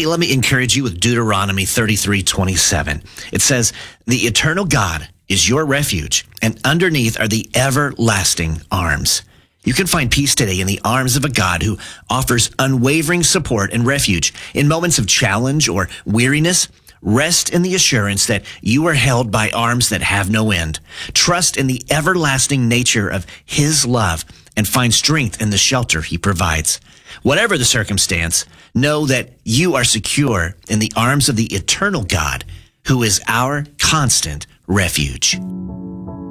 Hey, let me encourage you with Deuteronomy 33:27. It says, "The eternal God is your refuge, and underneath are the everlasting arms." You can find peace today in the arms of a God who offers unwavering support and refuge. In moments of challenge or weariness, rest in the assurance that you are held by arms that have no end. Trust in the everlasting nature of His love and find strength in the shelter He provides. Whatever the circumstance, know that you are secure in the arms of the eternal God, who is our constant refuge.